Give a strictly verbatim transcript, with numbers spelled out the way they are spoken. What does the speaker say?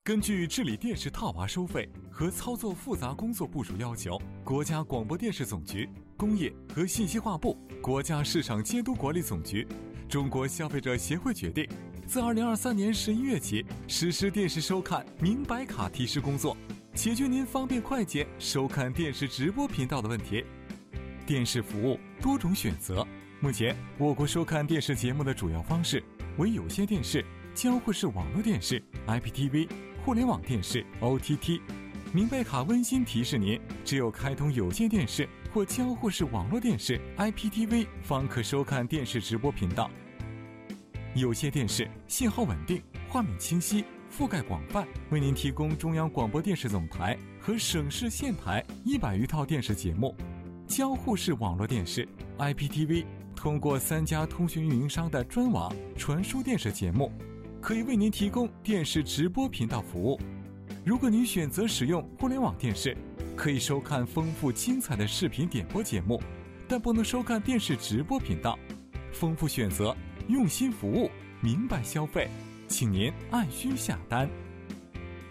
根据治理电视套娃收费和操作复杂工作部署要求，国家广播电视总局、工业和信息化部、国家市场监督管理总局、中国消费者协会决定，自二零二三年十一月起实施电视收看明白卡提示工作，解决您方便快捷收看电视直播频道的问题。电视服务多种选择，目前我国收看电视节目的主要方式为有线电视、交互式网络电视、I P T V、互联网电视、O T T。 明白卡温馨提示您，只有开通有线电视或交互式网络电视 I P T V 方可收看电视直播频道。有线电视信号稳定，画面清晰，覆盖广泛，为您提供中央广播电视总台和省市县台一百余套电视节目。交互式网络电视 I P T V 通过三家通讯运营商的专网传输电视节目，可以为您提供电视直播频道服务。如果您选择使用互联网电视，可以收看丰富精彩的视频点播节目，但不能收看电视直播频道。丰富选择，用心服务，明白消费，请您按需下单。